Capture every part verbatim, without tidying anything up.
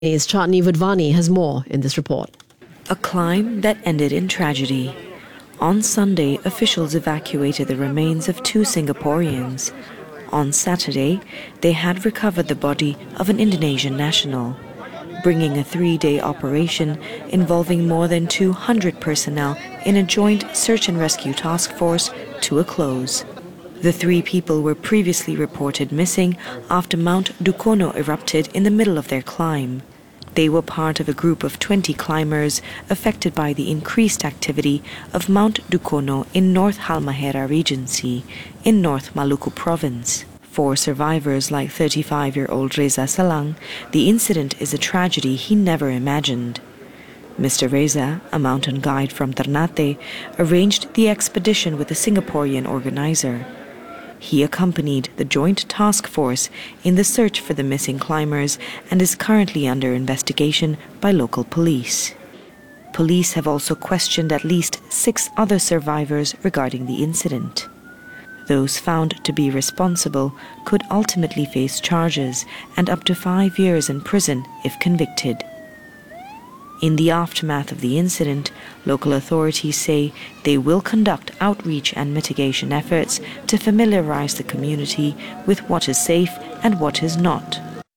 Chatni Wadhwani has more in this report. A climb that ended in tragedy. On Sunday, officials evacuated the remains of two Singaporeans. On Saturday, they had recovered the body of an Indonesian national, bringing a three-day operation involving more than two hundred personnel in a joint search and rescue task force to a close. The three people were previously reported missing after Mount Dukono erupted in the middle of their climb. They were part of a group of twenty climbers affected by the increased activity of Mount Dukono in North Halmahera Regency in North Maluku Province. For survivors like thirty-five-year-old Reza Salang, the incident is a tragedy he never imagined. Mister Reza, a mountain guide from Ternate, arranged the expedition with a Singaporean organizer. He accompanied the joint task force in the search for the missing climbers and is currently under investigation by local police. Police have also questioned at least six other survivors regarding the incident. Those found to be responsible could ultimately face charges and up to five years in prison if convicted. In the aftermath of the incident, local authorities say they will conduct outreach and mitigation efforts to familiarize the community with what is safe and what is not.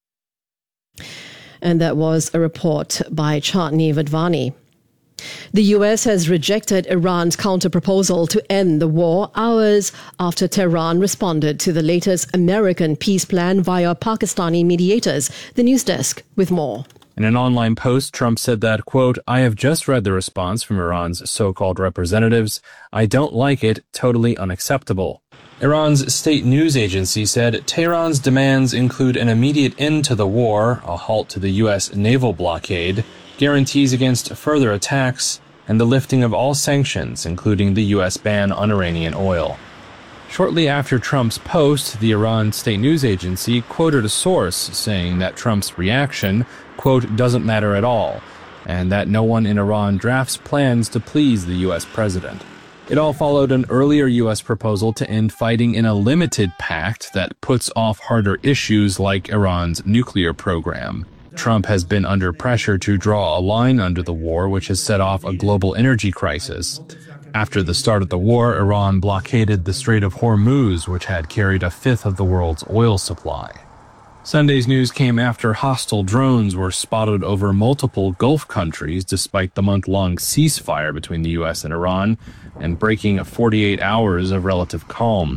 And that was a report by Chatni Wadhwani. The U S has rejected Iran's counter-proposal to end the war hours after Tehran responded to the latest American peace plan via Pakistani mediators. The news desk with more. In an online post, Trump said that, quote, "I have just read the response from Iran's so-called representatives. I don't like it. Totally unacceptable." Iran's state news agency said Tehran's demands include an immediate end to the war, a halt to the U S naval blockade, guarantees against further attacks, and the lifting of all sanctions, including the U S ban on Iranian oil. Shortly after Trump's post, the Iran state news agency quoted a source saying that Trump's reaction, quote, "doesn't matter at all," and that no one in Iran drafts plans to please the U S president. It all followed an earlier U S proposal to end fighting in a limited pact that puts off harder issues like Iran's nuclear program. Trump has been under pressure to draw a line under the war, which has set off a global energy crisis. After the start of the war, Iran blockaded the Strait of Hormuz, which had carried a fifth of the world's oil supply. Sunday's news came after hostile drones were spotted over multiple Gulf countries despite the month-long ceasefire between the U S and Iran and breaking forty-eight hours of relative calm.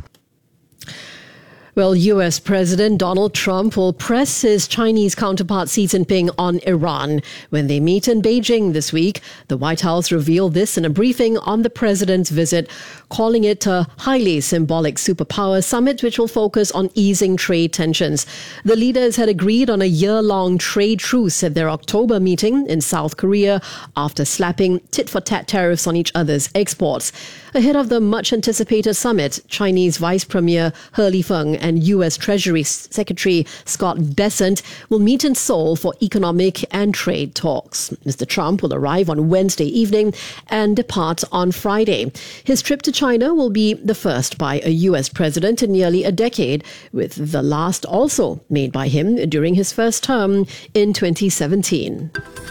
Well, U S President Donald Trump will press his Chinese counterpart Xi Jinping on Iran when they meet in Beijing this week. The White House revealed this in a briefing on the president's visit, calling it a highly symbolic superpower summit which will focus on easing trade tensions. The leaders had agreed on a year-long trade truce at their October meeting in South Korea after slapping tit-for-tat tariffs on each other's exports. Ahead of the much-anticipated summit, Chinese Vice Premier He Lifeng and U S Treasury Secretary Scott Bessent will meet in Seoul for economic and trade talks. Mister Trump will arrive on Wednesday evening and depart on Friday. His trip to China will be the first by a U S president in nearly a decade, with the last also made by him during his first term in twenty seventeen.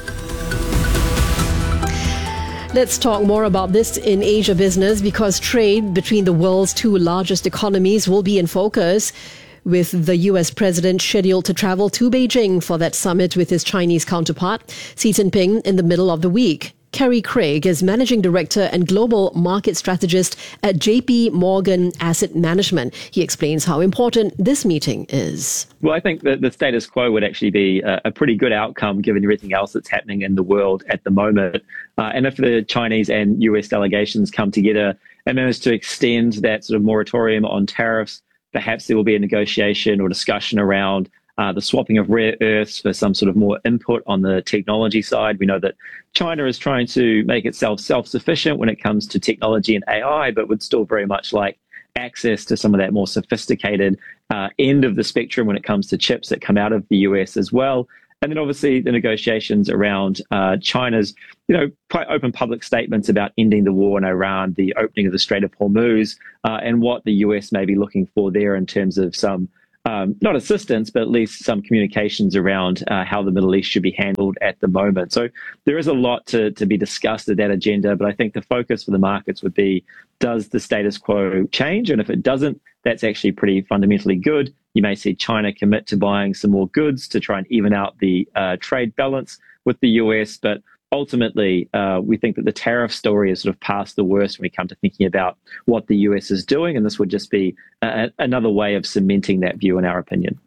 Let's talk more about this in Asia Business, because trade between the world's two largest economies will be in focus, with the U S president scheduled to travel to Beijing for that summit with his Chinese counterpart, Xi Jinping, in the middle of the week. Kerry Craig is Managing Director and Global Market Strategist at J P Morgan Asset Management. He explains how important this meeting is. Well, I think that the status quo would actually be a, a pretty good outcome given everything else that's happening in the world at the moment. Uh, and if the Chinese and U S delegations come together and manage to extend that sort of moratorium on tariffs, perhaps there will be a negotiation or discussion around Uh, the swapping of rare earths for some sort of more input on the technology side. We know that China is trying to make itself self-sufficient when it comes to technology and A I, but would still very much like access to some of that more sophisticated uh, end of the spectrum when it comes to chips that come out of the U S as well. And then obviously the negotiations around uh, China's, you know, quite open public statements about ending the war in Iran, the opening of the Strait of Hormuz, uh, and what the U S may be looking for there in terms of some um, not assistance, but at least some communications around uh, how the Middle East should be handled at the moment. So there is a lot to, to be discussed at that agenda, but I think the focus for the markets would be, does the status quo change? And if it doesn't, that's actually pretty fundamentally good. You may see China commit to buying some more goods to try and even out the uh, trade balance with the U S, but ultimately, uh, we think that the tariff story is sort of past the worst when we come to thinking about what the U S is doing, and this would just be a, another way of cementing that view, in our opinion.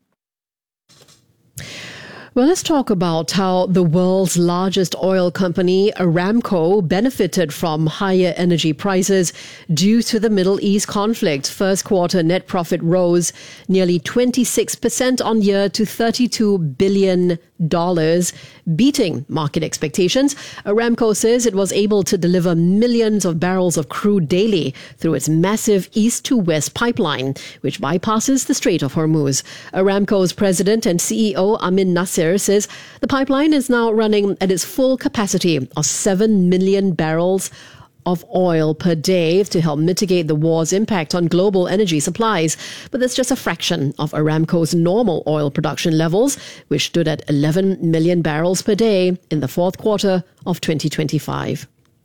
Well, let's talk about how the world's largest oil company, Aramco, benefited from higher energy prices due to the Middle East conflict. First quarter net profit rose nearly twenty-six percent on year to thirty-two billion dollars, beating market expectations. Aramco says it was able to deliver millions of barrels of crude daily through its massive east to west pipeline, which bypasses the Strait of Hormuz. Aramco's president and C E O Amin Nasser says the pipeline is now running at its full capacity of seven million barrels of oil per day to help mitigate the war's impact on global energy supplies. But that's just a fraction of Aramco's normal oil production levels, which stood at eleven million barrels per day in the fourth quarter of twenty twenty-five.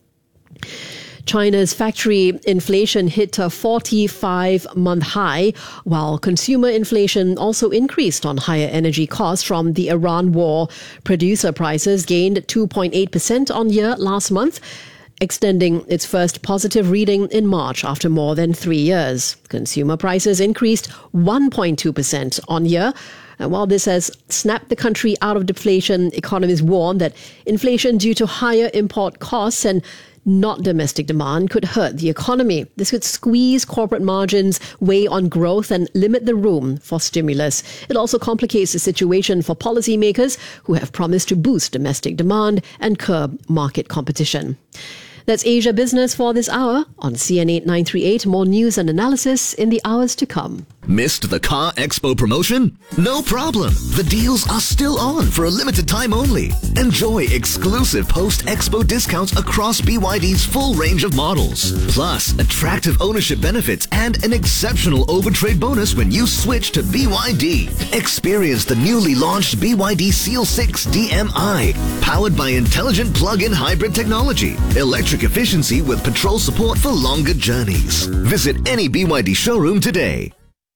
China's factory inflation hit a forty-five-month high, while consumer inflation also increased on higher energy costs from the Iran war. Producer prices gained two point eight percent on year last month, extending its first positive reading in March after more than three years. Consumer prices increased one point two percent on year. And while this has snapped the country out of deflation, economists warn that inflation due to higher import costs and not domestic demand could hurt the economy. This could squeeze corporate margins, weigh on growth, and limit the room for stimulus. It also complicates the situation for policymakers who have promised to boost domestic demand and curb market competition. That's Asia Business for this hour on C N eight nine three eight. More news and analysis in the hours to come. Missed the Car Expo promotion? No problem. The deals are still on for a limited time only. Enjoy exclusive post-expo discounts across B Y D's full range of models. Plus, attractive ownership benefits and an exceptional overtrade bonus when you switch to B Y D. Experience the newly launched B Y D Seal six D M I, powered by intelligent plug-in hybrid technology, electric efficiency with patrol support for longer journeys. Visit any B Y D showroom today.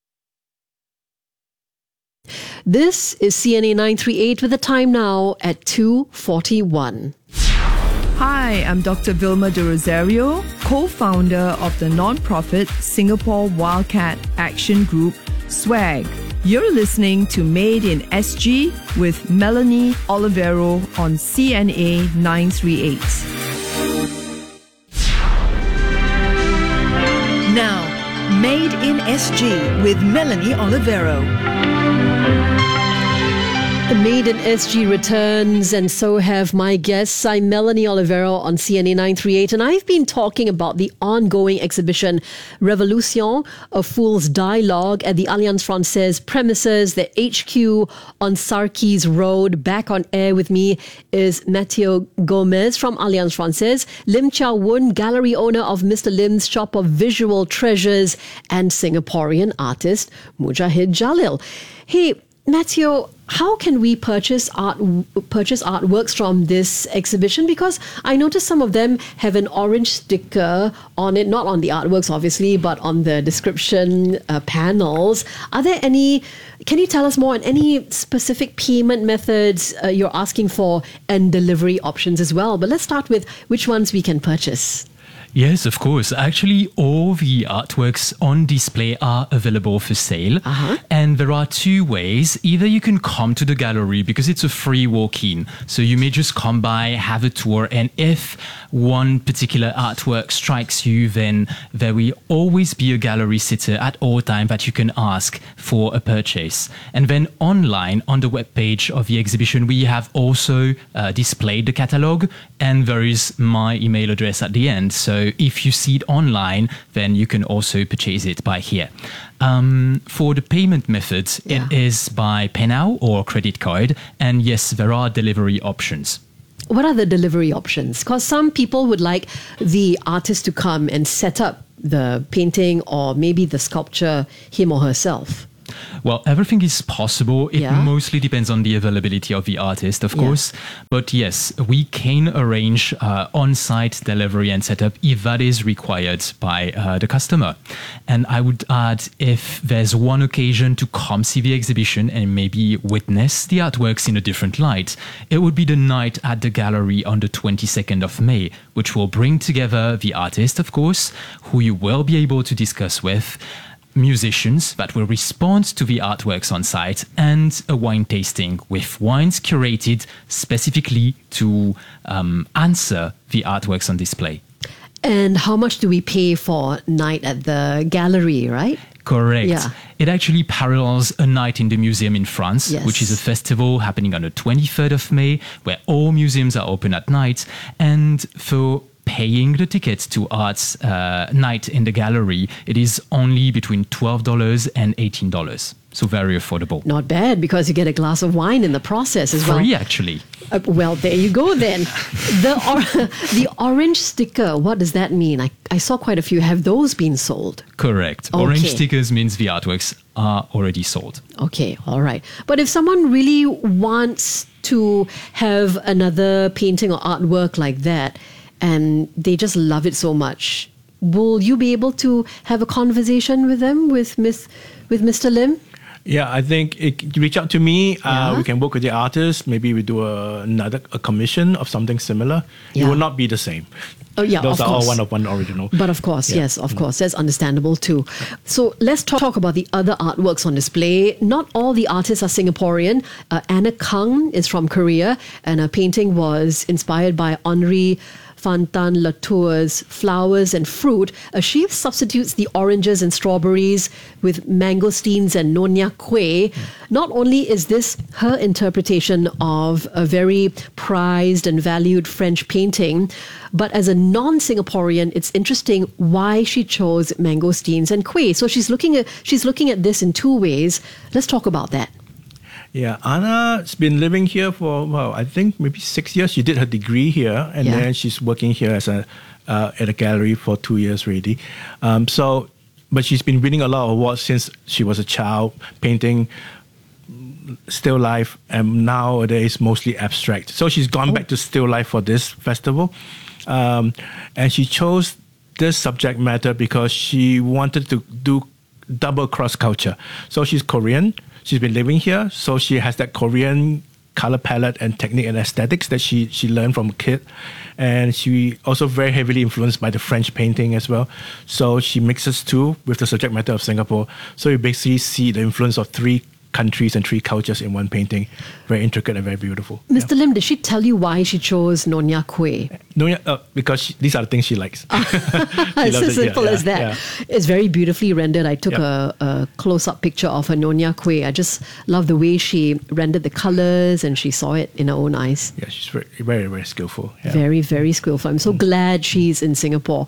This is C N A nine three eight with the time now at two forty-one. Hi, I'm Doctor Vilma de Rosario, co-founder of the non-profit Singapore Wildcat Action Group, SWAG. You're listening to Made in S G with Melanie Olivero on C N A nine three eight. Now, Made in S G with Melanie Olivero. The Made in S G returns, and so have my guests. I'm Melanie Olivero on C N A nine three eight, and I've been talking about the ongoing exhibition Revolution, A Fool's Dialogue at the Alliance Francaise premises, the H Q on Sarkis Road. Back on air with me is Matteo Gomez from Alliance Francaise, Lim Chia Woon, gallery owner of Mister Lim's Shop of Visual Treasures, and Singaporean artist Mujahid Jalil. Hey, Matteo, how can we purchase art purchase artworks from this exhibition? Because I noticed some of them have an orange sticker on it, not on the artworks obviously, but on the description uh, panels. Are there any, can you tell us more on any specific payment methods uh, you're asking for and delivery options as well? But let's start with which ones we can purchase. Yes, of course. Actually, all the artworks on display are available for sale. Uh-huh. And there are two ways. Either you can come to the gallery because it's a free walk-in. So you may just come by, have a tour. And if one particular artwork strikes you, then there will always be a gallery sitter at all times that you can ask for a purchase. And then online, on the webpage of the exhibition, we have also uh, displayed the catalogue. And there is my email address at the end. So So if you see it online, then you can also purchase it by here. Um, for the payment methods, yeah. It is by PayNow or credit card. And yes, there are delivery options. What are the delivery options? Because some people would like the artist to come and set up the painting or maybe the sculpture, him or herself. Well, everything is possible. It Yeah. mostly depends on the availability of the artist, of Yeah. course. But yes, we can arrange uh, on-site delivery and setup if that is required by uh, the customer. And I would add, if there's one occasion to come see the exhibition and maybe witness the artworks in a different light, it would be the night at the gallery on the twenty-second of May, which will bring together the artist, of course, who you will be able to discuss with, musicians that will respond to the artworks on site, and a wine tasting with wines curated specifically to um, answer the artworks on display. And how much do we pay for night at the gallery, right? Correct. Yeah. It actually parallels a night in the museum in France, Yes. which is a festival happening on the twenty-third of May, where all museums are open at night. And for paying the tickets to Arts uh, Night in the gallery, it is only between twelve dollars and eighteen dollars. So very affordable. Not bad, because you get a glass of wine in the process as well. Free, actually. Uh, well, there you go then. The or- the orange sticker, what does that mean? I, I saw quite a few. Have those been sold? Correct. Okay. Orange stickers means the artworks are already sold. Okay, all right. But if someone really wants to have another painting or artwork like that, and they just love it so much, will you be able to have a conversation with them, with Miss, with Mister Lim? Yeah, I think it, reach out to me. Uh, Yeah. we can work with the artist. Maybe we do a, another a commission of something similar. Yeah. It will not be the same. Oh, yeah, Those of are course. all one of one original. But of course, Yeah. yes, of course, that's understandable too. So let's talk, talk about the other artworks on display. Not all the artists are Singaporean. Uh, Anna Kang is from Korea, and her painting was inspired by Henri Fantin Latour's Flowers and Fruit. Uh, she substitutes the oranges and strawberries with mangosteens and Nonya Kueh. Not only is this her interpretation of a very prized and valued French painting, but as a non-Singaporean, it's interesting why she chose mangosteens and kueh. So she's looking at she's looking at this in two ways. Let's talk about that. Yeah, Anna's been living here for, well, I think maybe six years. She did her degree here, and Yeah. then she's working here as a uh, at a gallery for two years already. Um, so, but she's been winning a lot of awards since she was a child, painting still life, and nowadays mostly abstract. So she's gone back to still life for this festival, um, and she chose this subject matter because she wanted to do double cross culture. So she's Korean. She's been living here, so she has that Korean color palette and technique and aesthetics that she she learned from a kid, and she also very heavily influenced by the French painting as well. So she mixes two with the subject matter of Singapore. So you basically see the influence of three countries and three cultures in one painting. Very intricate and very beautiful. Mister Lim, did she tell you why she chose Nonya Kueh? No, yeah, uh, because she, these are the things she likes. It's loves as it, yeah, simple yeah, as that. yeah. It's very beautifully rendered. I took Yeah. a, a close-up picture of her Nonya Kueh. I just love the way she rendered the colors and she saw it in her own eyes. Yeah, she's very, very, very skillful. Yeah. Very, very skillful. I'm so glad she's in Singapore.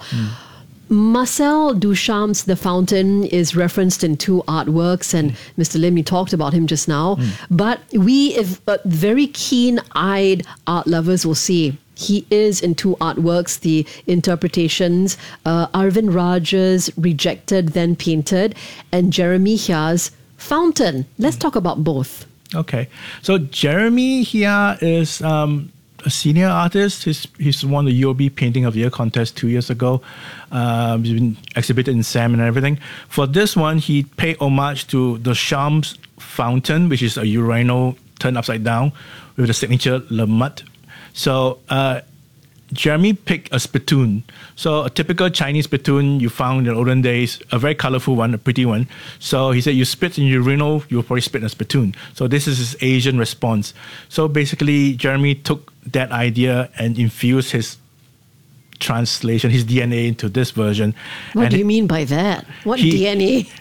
Marcel Duchamp's The Fountain is referenced in two artworks, and Mister Lim, you talked about him just now. But we, if uh, very keen-eyed art lovers, will see he is in two artworks, the interpretations, uh, Arvind Raj's Rejected Then Painted, and Jeremy Hia's Fountain. Let's talk about both. Okay, so Jeremy here is um, a senior artist. He's, he's won the U O B Painting of the Year contest two years ago. Um, he's been exhibited in SAM and everything. For this one, he paid homage to Duchamp's Fountain, which is a urinal turned upside down with the signature Le Mut. So uh, Jeremy picked a spittoon. So a typical Chinese spittoon you found in olden days, a very colorful one, a pretty one. So he said, you spit in urinal, you'll probably spit in a spittoon. So this is his Asian response. So basically, Jeremy took that idea and infused his translation, his D N A into this version. What and do you mean by that? What he- D N A?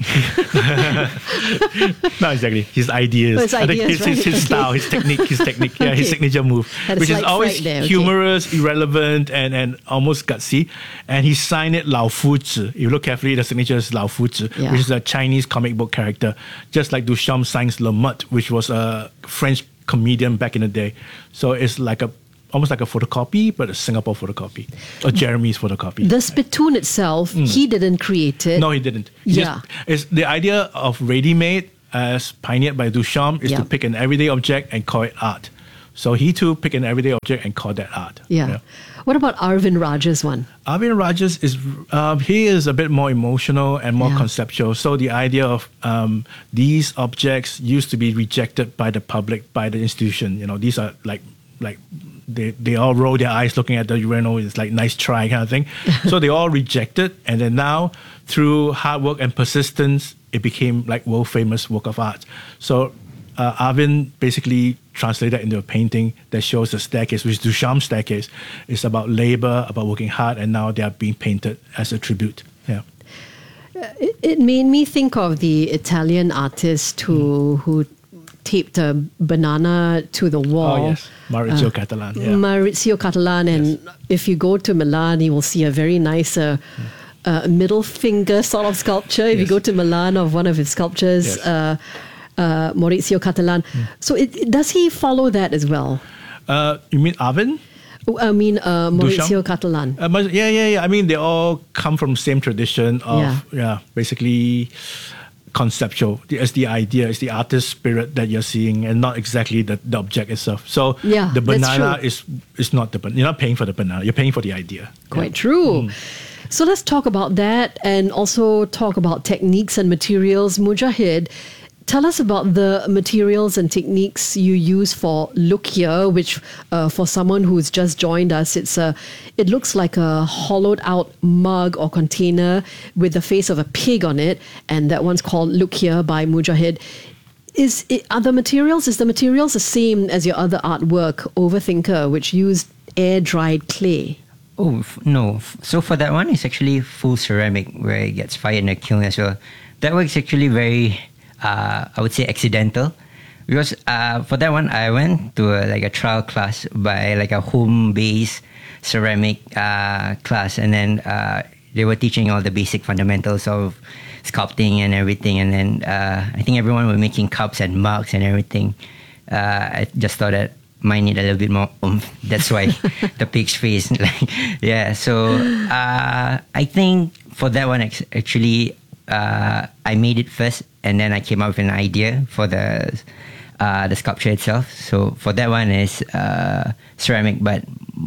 Not exactly. His ideas. Oh, his I think ideas, his, his, right, his okay. style, his technique, his technique, yeah, his Okay. signature move, Had a which is slight always fright there, okay. humorous, irrelevant, and, and almost gutsy. And he signed it Lao Fu Zhi. If you look carefully, the signature is Lao Fu Zhi, Yeah. which is a Chinese comic book character, just like Duchamp signs Le Mut, which was a French comedian back in the day. So it's like a almost like a photocopy, but a Singapore photocopy, or Jeremy's photocopy. The spittoon itself, he didn't create it. No, he didn't. He Yeah. just- it's the idea of ready-made as pioneered by Duchamp, is Yeah. to pick an everyday object and call it art. So he too picked an everyday object and called that art. Yeah. Yeah. What about Arvind Raja's one? Arvind Rajas is um, he is a bit more emotional and more Yeah. conceptual. So the idea of um, these objects used to be rejected by the public, by the institution. You know, these are like like they they all roll their eyes looking at the urinal. It's like nice try kind of thing. So they all rejected, and then now through hard work and persistence, it became like world famous work of art. So uh, Arvind basically translated into a painting that shows the staircase, which is Duchamp's staircase. It's about labor, about working hard, and now they are being painted as a tribute. Yeah. It, it made me think of the Italian artist who who taped a banana to the wall. Oh yes, Maurizio Catalan. Yeah. Maurizio Catalan, and Yes. if you go to Milan, you will see a very nice uh, uh, middle finger sort of sculpture. If you Yes. go to Milan, of one of his sculptures, Yes. uh, uh, Maurizio Catalan. So it, does he follow that as well? Uh, you mean Arvind? Oh, I mean, uh, Maurizio Duchamp? Catalan. Uh, but yeah, yeah, yeah. I mean, they all come from the same tradition of Yeah. yeah, basically conceptual. The- It's the idea, it's the artist spirit that you're seeing, and not exactly the, the object itself. So Yeah, the that's banana true. is is not the ban- you're not paying for the banana. You're paying for the idea. Quite true. So let's talk about that and also talk about techniques and materials. Mujahid, tell us about the materials and techniques you use for Look Here, which uh, for someone who's just joined us, it's a, it looks like a hollowed out mug or container with the face of a pig on it, and that one's called Look Here by Mujahid. Is it, are the materials, is the materials the same as your other artwork, Overthinker, which used air-dried clay? Oh, f- no. F- So for that one, it's actually full ceramic where it gets fired in a kiln as well. That work's actually very, uh, I would say, accidental. Because uh, for that one, I went to a, like a trial class by like a home-based ceramic uh, class. And then uh, they were teaching all the basic fundamentals of sculpting and everything. And then uh, I think everyone was making cups and mugs and everything. Uh, I just thought that mine need a little bit more oomph. That's why the pig's face. Like, yeah. So uh, I think for that one, ex- actually, uh, I made it first, and then I came up with an idea for the uh, the sculpture itself. So for that one is uh, ceramic, but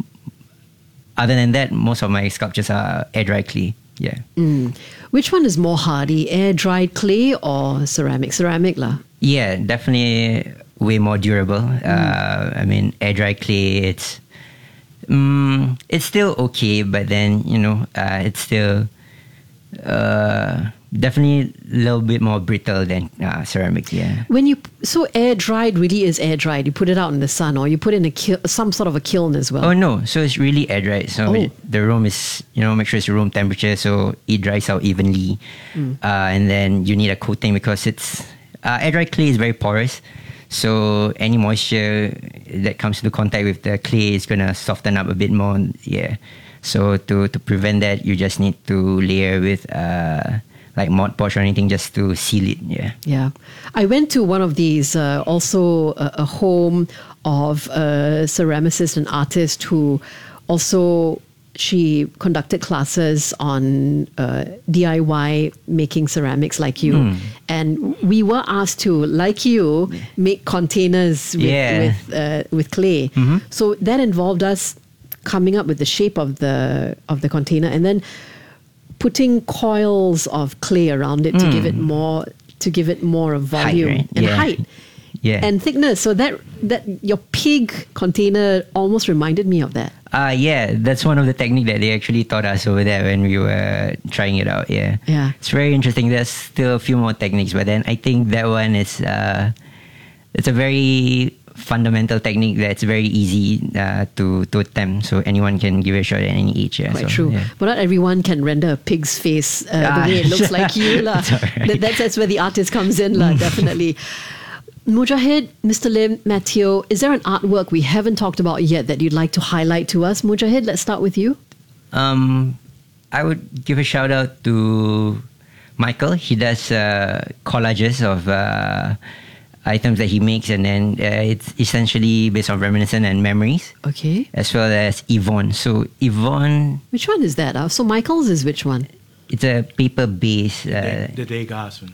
other than that, most of my sculptures are air dry clay. Yeah. Mm. Which one is more hardy, air-dried clay or ceramic? Ceramic lah. Yeah, definitely way more durable. Uh, I mean, air dry clay, it's mm, it's still okay, but then you know, uh, it's still uh, definitely a little bit more brittle than uh, ceramics. Yeah. When you so air-dried really is air-dried. You put it out in the sun, or you put it in a kil- some sort of a kiln as well. Oh no! So it's really air dried. So Oh. it- the room is, you know, make sure it's room temperature, so it dries out evenly. Mm. Uh, and then you need a coating because it's uh, air dry clay is very porous. So any moisture that comes into contact with the clay is gonna soften up a bit more. Yeah. So to to prevent that, you just need to layer with uh, like Mod Podge or anything just to seal it. Yeah. Yeah, I went to one of these, uh, also a, a home of a ceramicist and artist who also, she conducted classes on uh, D I Y making ceramics like you. Mm. And we were asked to, like you, make containers with, Yeah. with, uh, with clay. Mhm. So that involved us coming up with the shape of the of the container and then putting coils of clay around it to Mm. give it more to give it more of volume right? and Yeah. height Yeah. and thickness. So that that your pig container almost reminded me of that. Uh, yeah, that's one of the technique that they actually taught us over there when we were trying it out. Yeah, Yeah. it's very interesting. There's still a few more techniques, but then I think that one is uh, it's a very fundamental technique that's very easy uh, to to attempt. So anyone can give it a shot at any age. Yeah, Quite so, true. Yeah. But not everyone can render a pig's face uh, Ah, the way it looks like you. lah. That's all right. That, that's, that's where the artist comes in, lah, definitely. Mujahid, Mister Lim, Matteo, is there an artwork we haven't talked about yet that you'd like to highlight to us? Mujahid, let's start with you. Um, I would give a shout out to Michael. He does uh, collages of uh, items that he makes, and then uh, it's essentially based on reminiscence and memories. Okay. As well as Yvonne. So Yvonne, Which one is that? Uh, so Michael's is which one? it's a paper base. Uh, The, the Degas one.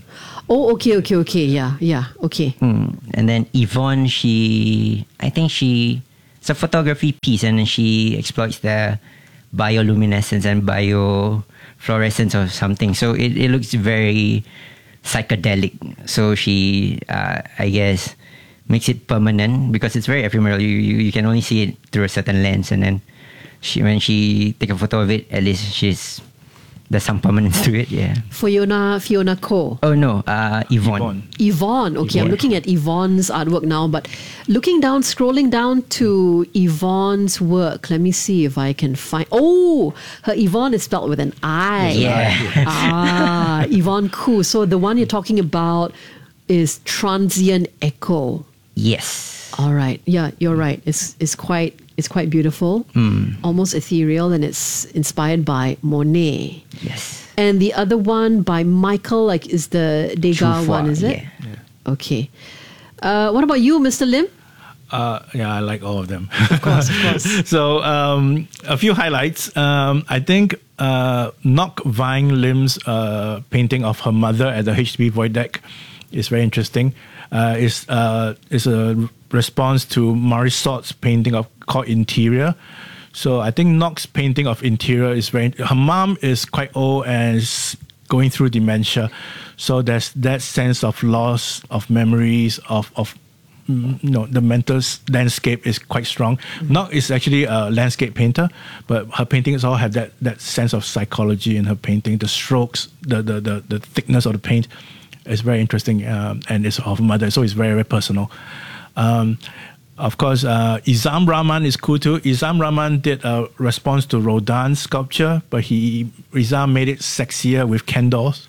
Oh, okay, okay, okay. Yeah, yeah, okay. Mm. And then Yvonne, she, I think she, it's a photography piece, and then she exploits the bioluminescence and biofluorescence or something. So it, it looks very psychedelic. So she, uh, I guess, makes it permanent because it's very ephemeral. You, you you can only see it through a certain lens, and then she when she take a photo of it, at least she's there's some permanence to it. Yeah. Fiona Fiona Ko. Oh no, uh, Yvonne. Yvonne. Yvonne. Okay, Yeah. I'm looking at Yvonne's artwork now, but looking down, scrolling down to Yvonne's work. Let me see if I can find. Oh, her Yvonne is spelled with an I. Yeah. Ah, Yvonne Koo. So the one you're talking about is Transient Echo. Yes. All right. Yeah, you're right. It's it's quite it's quite beautiful, Mm. almost ethereal, and it's inspired by Monet. Yes. And the other one by Michael, like, is the Degas Truffaut, one, is it? yeah. Okay. Uh, what about you, Mister Lim? Uh, yeah, I like all of them. Of course, of course. So um, a few highlights. Um, I think uh, Ngoc Vang Lim's uh, painting of her mother at the H D B Void Deck is very interesting. Uh, it's uh, it's a response to Marissot's painting of called Interior. So I think Ngoc's painting of Interior is very. Her mom is quite old and is going through dementia, so there's that sense of loss of memories of of. You know, the mental s- landscape is quite strong. Mm-hmm. Ngoc is actually a landscape painter, but her paintings all have that, that sense of psychology in her painting. The strokes, the the, the, the thickness of the paint is very interesting, um, and it's of mother, so it's very, very personal. Um, of course, uh, Izam Rahman is cool too. Izam Rahman did a response to Rodin's sculpture, but he Izam made it sexier with candles.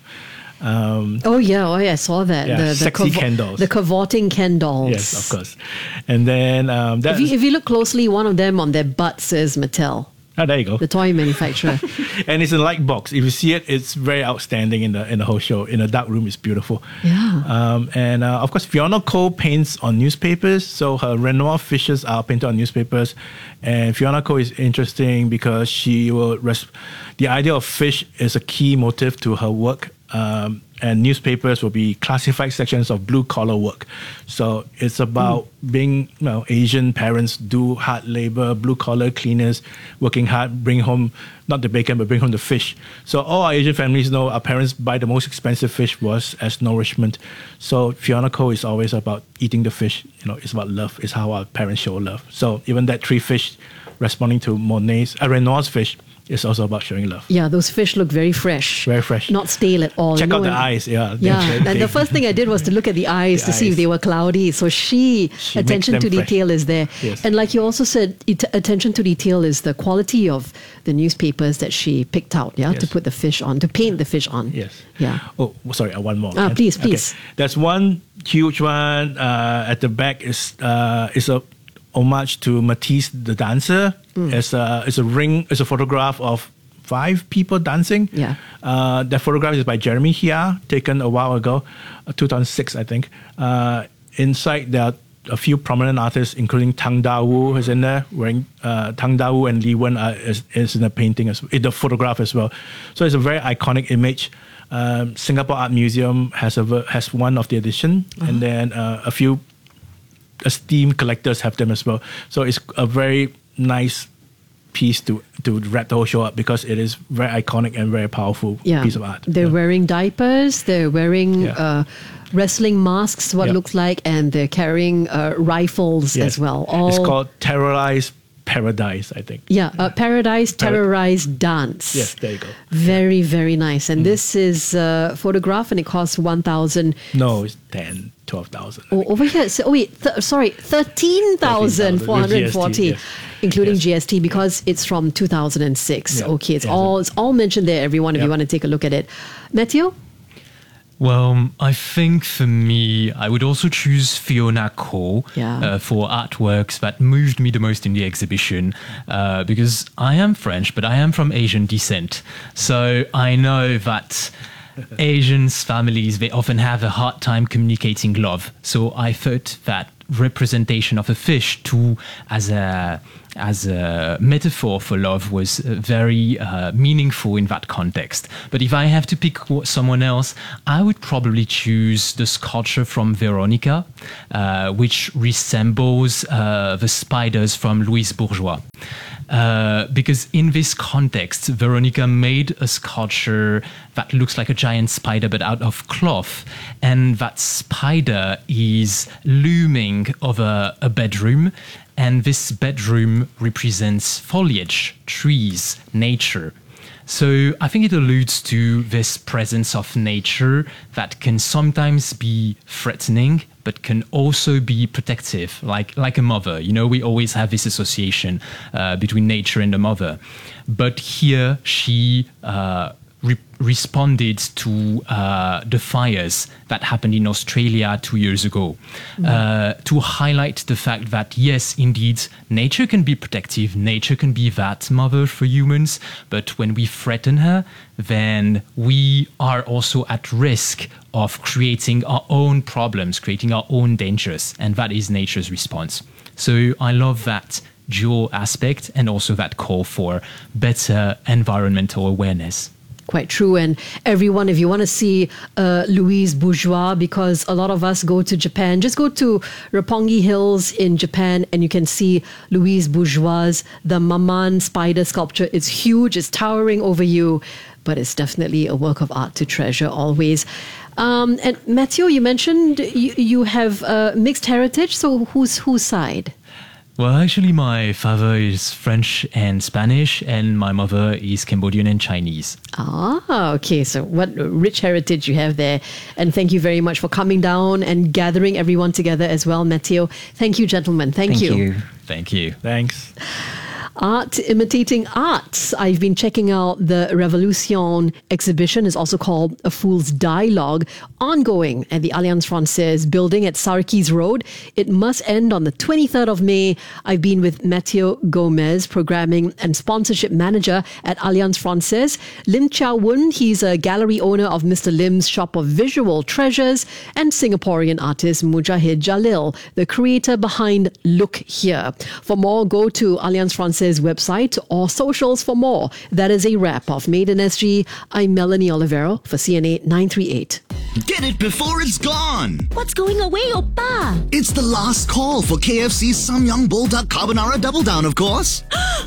Um, Oh yeah, oh yeah, I saw that. Yeah, the, the sexy candles. The cavorting candles. yes, of course. And then um, that. If you, if you look closely, one of them on their butt says Mattel, oh, there you go. the toy manufacturer. And it's a light box. If you see it, it's very outstanding in the in the whole show. In a dark room, it's beautiful. Yeah. Um, and uh, of course, Fiona Cole paints on newspapers. So her Renoir fishes are painted on newspapers. And Fiona Cole is interesting because she will. Res- the idea of fish is a key motive to her work. Um, and newspapers will be classified sections of blue collar work. So it's about mm. being, you know, Asian parents do hard labor, blue collar cleaners, working hard, bring home not the bacon, but bring home the fish. So all our Asian families know our parents buy the most expensive fish was as nourishment. So Fiona Cole is always about eating the fish. You know, it's about love. It's how our parents show love. So even that three fish responding to Monet's, uh, Renoir's fish, it's also about showing love. Yeah, those fish look very fresh. Very fresh. Not stale at all. Check you know, out the and- eyes. Yeah. Yeah, They're and big. the first thing I did was to look at the eyes The to see if eyes. they were cloudy. So she, She attention makes to them fresh. detail is there. Yes. And like you also said, it, attention to detail is the quality of the newspapers that she picked out, yeah, to Yes. put the fish on, to paint the fish on. Yes. Yeah. Oh, sorry. Uh, one more. Ah, Can- please, please. There's one huge one uh, at the back. Is uh, is a homage to Matisse the dancer. Mm. It's a it's a ring. It's a photograph of five people dancing. Yeah. Uh, that photograph is by Jeremy Hia, taken a while ago, uh, two thousand six, I think. Uh, inside there are a few prominent artists, including Tang Da Wu, who's in there wearing uh, Tang Da Wu and Li Wen are, is, is in the painting as in the photograph as well. So it's a very iconic image. Um, Singapore Art Museum has a ver- has one of the edition, and then uh, a few esteemed collectors have them as well. So it's a very nice piece to to wrap the whole show up because it is very iconic and very powerful Yeah. piece of art. They're Yeah. wearing diapers, they're wearing Yeah. uh, wrestling masks, what Yeah. looks like, and they're carrying uh, rifles Yes. as well. All, It's called Terrorize Paradise, I think. Yeah, uh, Paradise Par- Terrorized Dance. Yes, there you go. Very, very nice. And this is a photograph and it costs one thousand. No, it's ten, twelve thousand. Oh, over here, so, oh wait, th- sorry, thirteen thousand four hundred forty, With G S T, yes. including Yes. G S T, because it's from two thousand six. Yeah, Okay, it's yeah. all it's all mentioned there, everyone, if you Yep. want to take a look at it. Matthew? Well, I think for me, I would also choose Fiona Cole Yeah. uh, for artworks that moved me the most in the exhibition uh, because I am French, but I am from Asian descent. So I know that Asians families, they often have a hard time communicating love. So I thought that representation of a fish to as a as a metaphor for love was very uh, meaningful in that context. But if I have to pick someone else, I would probably choose the sculpture from Veronica, uh, which resembles uh, the spiders from Louise Bourgeois. Uh, because in this context, Veronica made a sculpture that looks like a giant spider but out of cloth, and that spider is looming over a bedroom, and this bedroom represents foliage, trees, nature. So I think it alludes to this presence of nature that can sometimes be threatening, but can also be protective, like like a mother. You know, we always have this association uh, between nature and the mother. But here she uh, re- responded to uh, the fires that happened in Australia two years ago, mm. uh, to highlight the fact that, yes, indeed, nature can be protective, nature can be that mother for humans, but when we threaten her, then we are also at risk of creating our own problems, creating our own dangers, and that is nature's response. So I love that dual aspect and also that call for better environmental awareness. Quite true. And everyone, if you want to see uh, Louise Bourgeois, because a lot of us go to Japan, just go to Roppongi Hills in Japan and you can see Louise Bourgeois' The Maman spider sculpture. It's huge, it's towering over you, but it's definitely a work of art to treasure always. Um, and Matthew, you mentioned you, you have uh, mixed heritage, so who's whose side? Well, actually, my father is French and Spanish, and my mother is Cambodian and Chinese. Ah, okay. So what rich heritage you have there. And thank you very much for coming down and gathering everyone together as well, Matthew. Thank you, gentlemen. Thank, Thank you. you. Thank you. Thanks. Art imitating art. I've been checking out the Revolution exhibition. It's also called A Fool's Dialogue, ongoing at the Alliance Francaise building at Sarkis Road. It must end on the twenty-third of May. I've been with Mathieu Gomez, programming and sponsorship manager at Alliance Francaise. Lim Chia Woon, he's a gallery owner of Mister Lim's Shop of Visual Treasures, and Singaporean artist Mujahid Jalil, the creator behind Look Here. For more, go to Alliance Francaise website or socials for more. That is a wrap of Made in S G. I'm Melanie Olivero for C N A nine three eight. Get it before it's gone. What's going away, Oppa? It's the last call for K F C's Samyang Bulldog Carbonara Double Down, of course.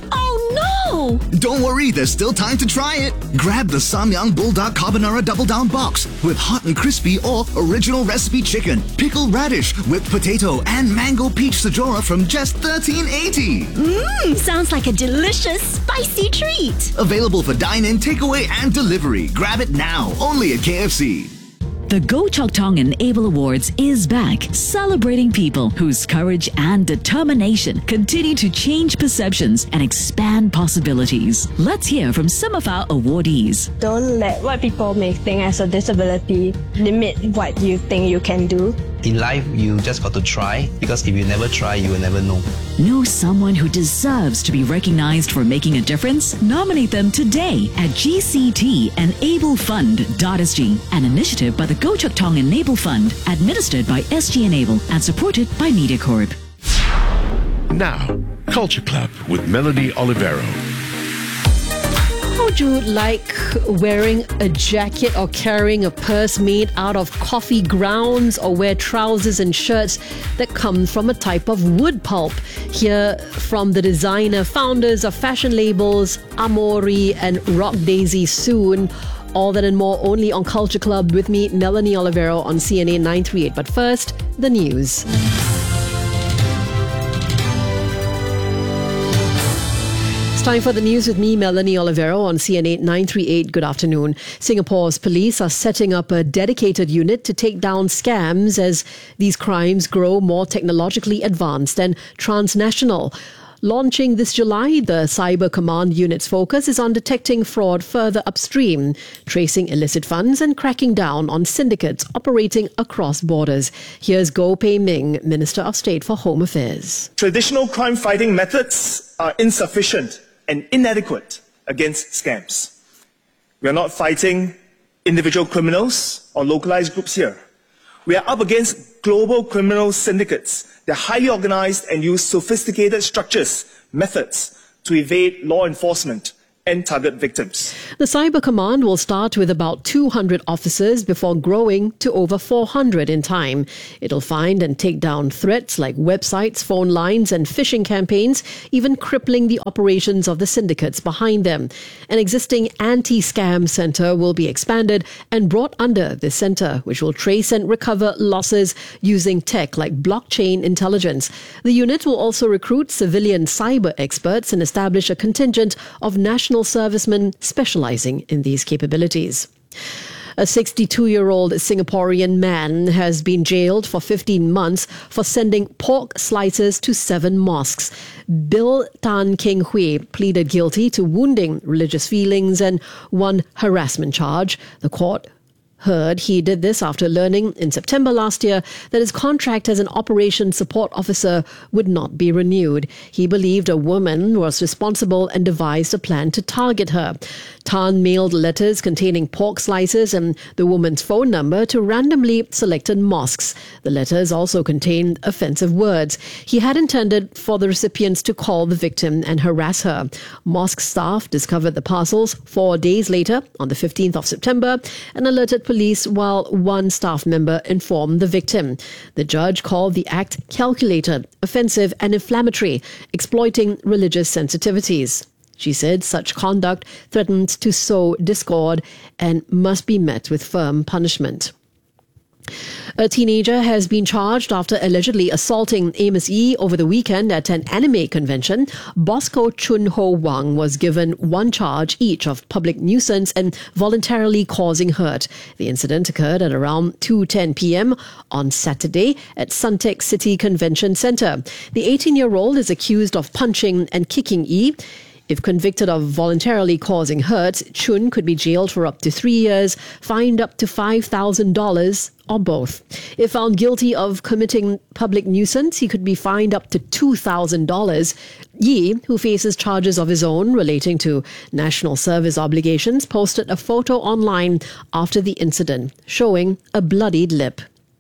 Oh no! Don't worry, there's still time to try it. Grab the Samyang Bulldog Carbonara Double Down box with hot and crispy or original recipe chicken, pickled radish, whipped potato, and mango peach sajora from just thirteen eighty. Mmm, sounds like a delicious, spicy treat. Available for dine-in, takeaway, and delivery. Grab it now, only at K F C. The Go Chok Tong Enable Awards is back, celebrating people whose courage and determination continue to change perceptions and expand possibilities. Let's hear from some of our awardees. Don't let what people may think as a disability limit what you think you can do. In life, you just got to try, because if you never try, you will never know. Know someone who deserves to be recognized for making a difference? Nominate them today at G C T Enable Fund dot S G, an initiative by the Go Chok Tong Enable Fund, administered by S G Enable and supported by MediaCorp. Now, Culture Club with Melanie Olivero. How would you like wearing a jacket or carrying a purse made out of coffee grounds, or wear trousers and shirts that come from a type of wood pulp? Hear from the designer founders of fashion labels Amori and Rock Daisy soon. All that and more only on Culture Club with me, Melanie Olivero, on C N A nine three eight. But first, the news. Time for the news with me, Melanie Olivero, on C N A nine three eight. Good afternoon. Singapore's police are setting up a dedicated unit to take down scams as these crimes grow more technologically advanced and transnational. Launching this July, the Cyber Command Unit's focus is on detecting fraud further upstream, tracing illicit funds and cracking down on syndicates operating across borders. Here's Goh Pei Ming, Minister of State for Home Affairs. Traditional crime-fighting methods are insufficient and inadequate against scams. We are not fighting individual criminals or localized groups here. We are up against global criminal syndicates. They're highly organized and use sophisticated structures, methods to evade law enforcement and target victims. The Cyber Command will start with about two hundred officers before growing to over four hundred in time. It'll find and take down threats like websites, phone lines and phishing campaigns, even crippling the operations of the syndicates behind them. An existing anti-scam centre will be expanded and brought under this centre, which will trace and recover losses using tech like blockchain intelligence. The unit will also recruit civilian cyber experts and establish a contingent of national servicemen specializing in these capabilities. A sixty-two-year-old Singaporean man has been jailed for fifteen months for sending pork slices to seven mosques. Bill Tan Keng Hui pleaded guilty to wounding religious feelings and one harassment charge. The court heard he did this after learning in September last year that his contract as an operations support officer would not be renewed. He believed a woman was responsible and devised a plan to target her. Tan mailed letters containing pork slices and the woman's phone number to randomly selected mosques. The letters also contained offensive words. He had intended for the recipients to call the victim and harass her. Mosque staff discovered the parcels four days later, on the fifteenth of September, and alerted police while one staff member informed the victim. The judge called the act calculated, offensive and inflammatory, exploiting religious sensitivities. She said such conduct threatened to sow discord and must be met with firm punishment. A teenager has been charged after allegedly assaulting Amos Yee over the weekend at an anime convention. Bosco Chun Ho Wang was given one charge each of public nuisance and voluntarily causing hurt. The incident occurred at around two ten p.m. on Saturday at Suntec City Convention Centre. The eighteen-year-old is accused of punching and kicking Yee. If convicted of voluntarily causing hurt, Chun could be jailed for up to three years, fined up to five thousand dollars, or both. If found guilty of committing public nuisance, he could be fined up to two thousand dollars. Yee, who faces charges of his own relating to national service obligations, posted a photo online after the incident, showing a bloodied lip.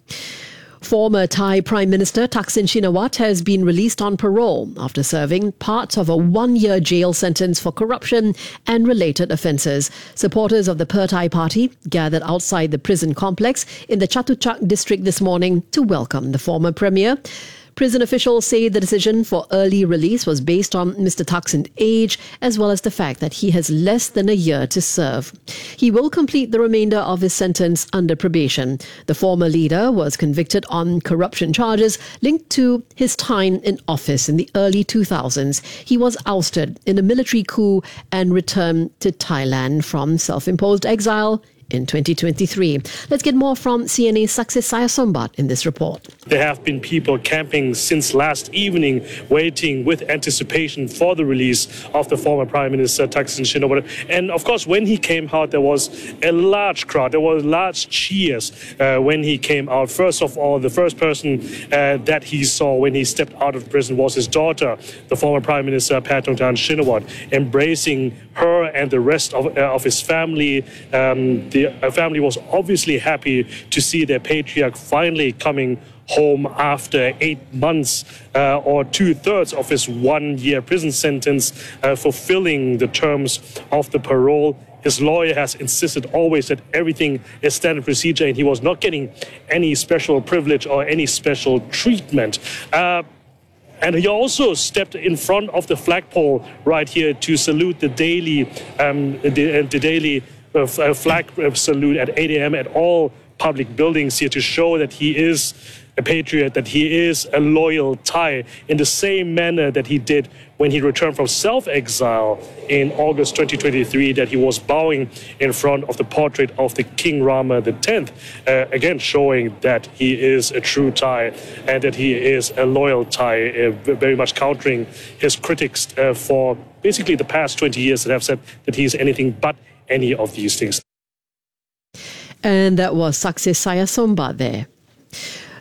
Former Thai Prime Minister Thaksin Shinawatra has been released on parole after serving part of a one-year jail sentence for corruption and related offences. Supporters of the Pheu Thai Party gathered outside the prison complex in the Chatuchak district this morning to welcome the former Premier. Prison officials say the decision for early release was based on Mister Thaksin's age, as well as the fact that he has less than a year to serve. He will complete the remainder of his sentence under probation. The former leader was convicted on corruption charges linked to his time in office in the early two thousands. He was ousted in a military coup and returned to Thailand from self-imposed exile in twenty twenty-three. Let's get more from C N A's Success Sayasombat in this report. There have been people camping since last evening, waiting with anticipation for the release of the former Prime Minister Thaksin Shinawatra. And of course, when he came out, there was a large crowd. There were large cheers uh, when he came out. First of all, the first person uh, that he saw when he stepped out of prison was his daughter, the former Prime Minister Paetongtarn Shinawatra, embracing her and the rest of, uh, of his family. Um, the uh, family was obviously happy to see their patriarch finally coming home after eight months uh, or two-thirds of his one-year prison sentence, uh, fulfilling the terms of the parole. His lawyer has insisted always that everything is standard procedure and he was not getting any special privilege or any special treatment. Uh, And he also stepped in front of the flagpole right here to salute the daily, um, the, the daily uh, flag salute at eight a.m. at all public buildings here to show that he is a patriot, that he is a loyal Thai, in the same manner that he did when he returned from self-exile in August twenty twenty-three, that he was bowing in front of the portrait of the King Rama the tenth, uh, again showing that he is a true Thai and that he is a loyal Thai, uh, very much countering his critics uh, for basically the past twenty years that have said that he is anything but any of these things. And that was Success Sayasombat there.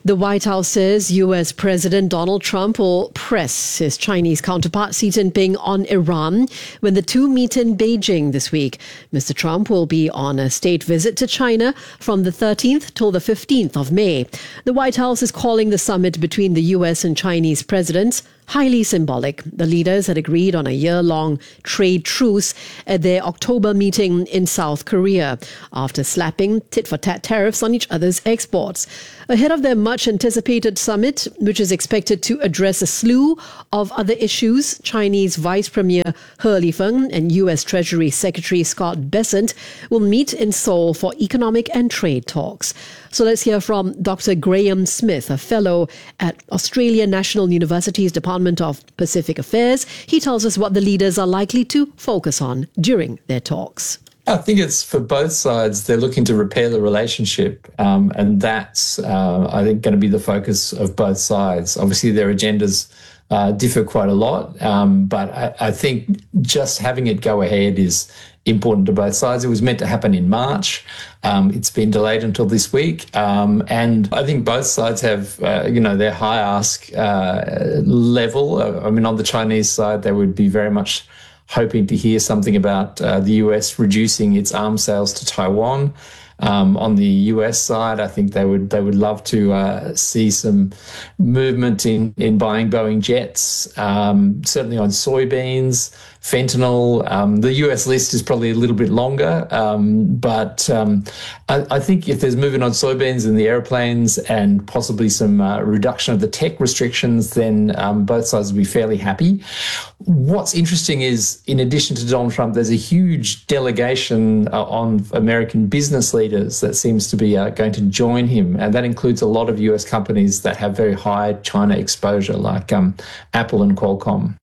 The White House says U S President Donald Trump will press his Chinese counterpart Xi Jinping on Iran when the two meet in Beijing this week. Mister Trump will be on a state visit to China from the thirteenth till the fifteenth of May. The White House is calling the summit between the U S and Chinese presidents highly symbolic. The leaders had agreed on a year-long trade truce at their October meeting in South Korea after slapping tit-for-tat tariffs on each other's exports. Ahead of their much-anticipated summit, which is expected to address a slew of other issues, Chinese Vice Premier He Lifeng and U S Treasury Secretary Scott Bessent will meet in Seoul for economic and trade talks. So let's hear from Doctor Graham Smith, a fellow at Australia National University's Department of Pacific Affairs. He tells us what the leaders are likely to focus on during their talks. I think it's for both sides. They're looking to repair the relationship, um, and that's, uh, I think, going to be the focus of both sides. Obviously, their agendas uh, differ quite a lot, um, but I, I think just having it go ahead is important to both sides. It was meant to happen in March. Um, it's been delayed until this week. Um, and I think both sides have, uh, you know, their high ask uh, level. Uh, I mean, on the Chinese side, they would be very much hoping to hear something about uh, the U S reducing its arms sales to Taiwan. Um, on the U S side, I think they would they would love to uh, see some movement in, in buying Boeing jets, um, certainly on soybeans, fentanyl. Um, the U S list is probably a little bit longer, um, but um, I, I think if there's movement on soybeans and the airplanes and possibly some uh, reduction of the tech restrictions, then um, both sides will be fairly happy. What's interesting is, in addition to Donald Trump, there's a huge delegation uh, on American business leaders that seems to be uh, going to join him, and that includes a lot of U S companies that have very high China exposure, like um, Apple and Qualcomm.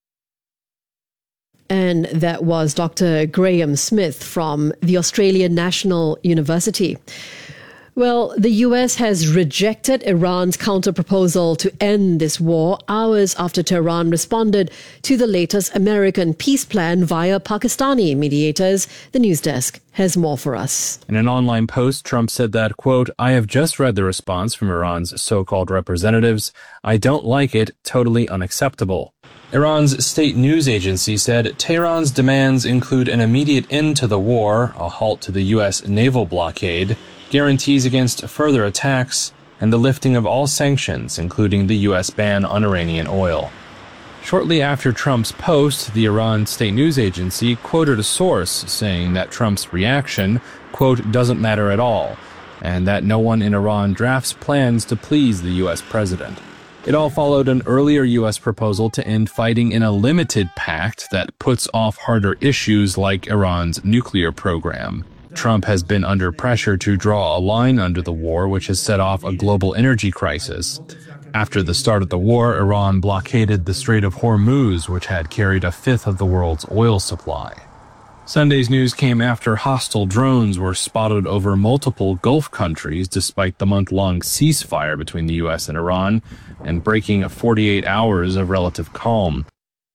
And that was Doctor Graham Smith from the Australian National University. Well, the U S has rejected Iran's counter-proposal to end this war hours after Tehran responded to the latest American peace plan via Pakistani mediators. The news desk has more for us. In an online post, Trump said that, quote, "I have just read the response from Iran's so-called representatives. I don't like it. Totally unacceptable." Iran's state news agency said Tehran's demands include an immediate end to the war, a halt to the U S naval blockade, guarantees against further attacks, and the lifting of all sanctions, including the U S ban on Iranian oil. Shortly after Trump's post, the Iran state news agency quoted a source saying that Trump's reaction, quote, "doesn't matter at all," and that no one in Iran drafts plans to please the U S president. It all followed an earlier U S proposal to end fighting in a limited pact that puts off harder issues like Iran's nuclear program. Trump has been under pressure to draw a line under the war, which has set off a global energy crisis. After the start of the war, Iran blockaded the Strait of Hormuz, which had carried a fifth of the world's oil supply. Sunday's news came after hostile drones were spotted over multiple Gulf countries despite the month-long ceasefire between the U S and Iran and breaking forty-eight hours of relative calm.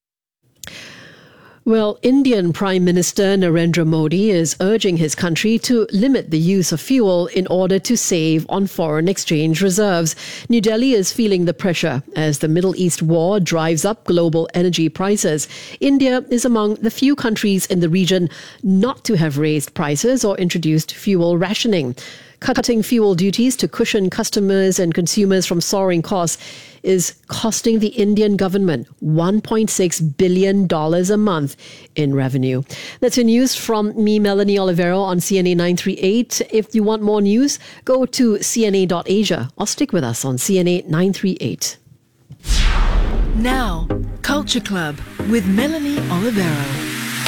Well, Indian Prime Minister Narendra Modi is urging his country to limit the use of fuel in order to save on foreign exchange reserves. New Delhi is feeling the pressure as the Middle East war drives up global energy prices. India is among the few countries in the region not to have raised prices or introduced fuel rationing. Cutting fuel duties to cushion customers and consumers from soaring costs is costing the Indian government one point six billion dollars a month in revenue. That's your news from me, Melanie Olivero, on C N A nine thirty-eight. If you want more news, go to C N A dot Asia or stick with us on C N A nine thirty-eight. Now, Culture Club with Melanie Olivero.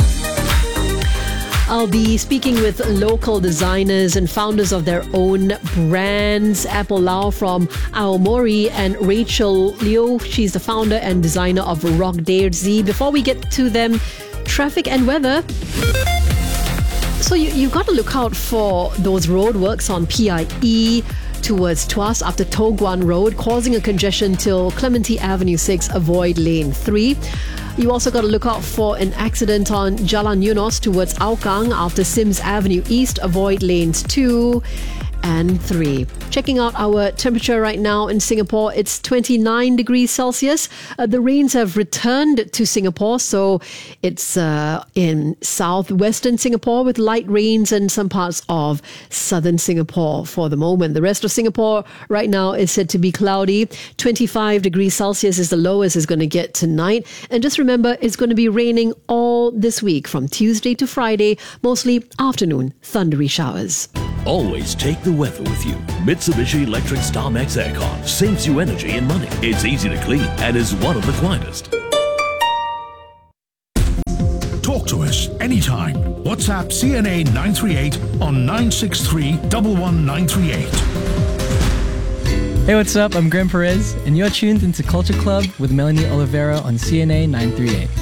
I'll be speaking with local designers and founders of their own brands. Apple Lau from Aomori and Rachel Liu. She's the founder and designer of Rock Daisy. Before we get to them, traffic and weather. So you, you've got to look out for those roadworks on P I E towards Tuas after Toh Guan Road, causing a congestion till Clementi Avenue six, avoid lane three. You also got to look out for an accident on Jalan Eunos towards Hougang after Sims Avenue East, avoid lanes two. three. Checking out our temperature right now in Singapore, it's twenty-nine degrees Celsius. Uh, the rains have returned to Singapore, so it's uh, in southwestern Singapore with light rains and some parts of southern Singapore for the moment. The rest of Singapore right now is said to be cloudy. twenty-five degrees Celsius is the lowest it's going to get tonight. And just remember, it's going to be raining all this week from Tuesday to Friday, mostly afternoon thundery showers. Always take the weather with you. Mitsubishi Electric StarMax Aircon saves you energy and money. It's easy to clean and is one of the quietest. Talk to us anytime. WhatsApp C N A nine three eight on nine six three one one nine three eight. Hey, what's up? I'm Graham Perez, and you're tuned into Culture Club with Melanie Oliveira on C N A nine three eight.